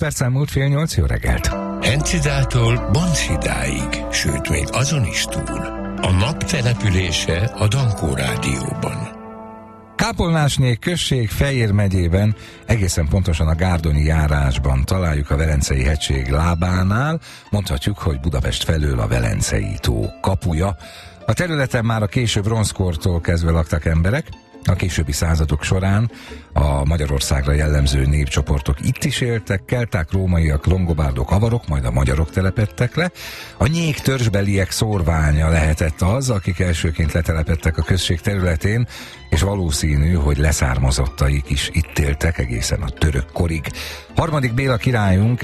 perccel múlt 7:30, jó reggelt! Encidától Bonsidáig, sőt még azon is túl. A nap települése a Dankó Rádióban. Kápolnásné község Fejér megyében, egészen pontosan a Gárdonyi járásban találjuk a Velencei hegység lábánál, mondhatjuk, hogy Budapest felől a Velencei tó kapuja. A területen már a késő bronzkortól kezdve laktak emberek, a későbbi századok során a Magyarországra jellemző népcsoportok itt is éltek, kelták, rómaiak, longobárdok, avarok, majd a magyarok telepedtek le. A nyék törzsbeliek szórványa lehetett az, akik elsőként letelepedtek a község területén, és valószínű, hogy leszármazottaik is itt éltek egészen a török korig. Harmadik Béla királyunk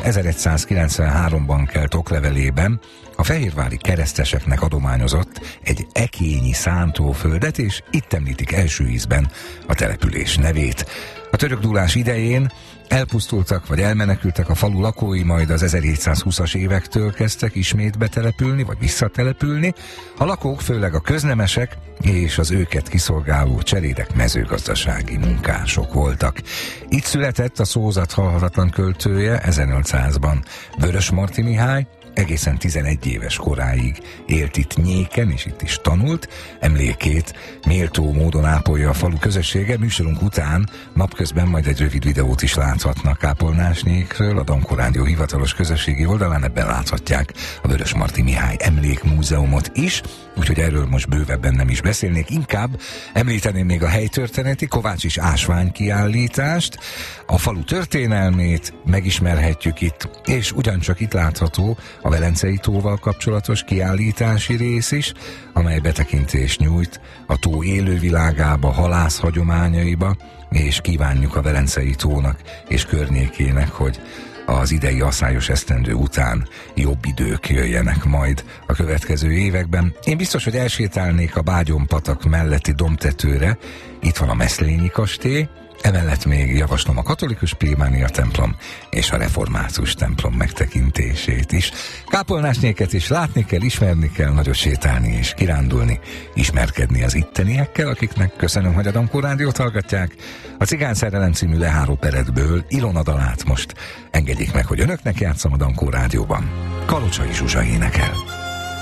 1193-ban kelt oklevelében a fehérvári kereszteseknek adományozott egy ekényi szántóföldet, és itt említik első ízben a település nevét. A török dúlás idején elpusztultak vagy elmenekültek a falu lakói, majd az 1720-as évektől kezdtek ismét betelepülni vagy visszatelepülni. A lakók főleg a köznemesek és az őket kiszolgáló cselédek mezőgazdasági munkások voltak. Itt született a szózat halhatatlan költője 1800-ban Vörösmarty Mihály, egészen 11 éves koráig élt itt Nyéken, és itt is tanult. Emlékét méltó módon ápolja a falu közössége. Műsorunk után napközben majd egy rövid videót is láthatnak Kápolnásnékről, a Dankó Rádió hivatalos közösségi oldalán. Ebben láthatják a Vörösmarty Mihály Emlékmúzeumot is, úgyhogy erről most bővebben nem is beszélnék. Inkább említeném még a helytörténeti Kovács ásvány kiállítást, a falu történelmét megismerhetjük itt, és ugyancsak itt látható a Velencei tóval kapcsolatos kiállítási rész is, amely betekintést nyújt a tó élővilágába, halász hagyományaiba, és kívánjuk a Velencei tónak és környékének, hogy az idei aszályos esztendő után jobb idők jöjjenek majd a következő években. Én biztos, hogy elsétálnék a Bágyonpatak melletti dombtetőre, itt van a Meszlényi kastély, emellett még javaslom a katolikus plébánia templom és a református templom megtekintését is. Kápolnásnéket is látni kell, ismerni kell, nagyot sétálni és kirándulni, ismerkedni az itteniekkel, akiknek köszönöm, hogy a Dankó Rádiót hallgatják. A Cigány Szerelem című leháró peretből Ilona dalát most engedjék meg, hogy önöknek játsszam a Dankó Rádióban. Kalocsai Zsuzsa énekel.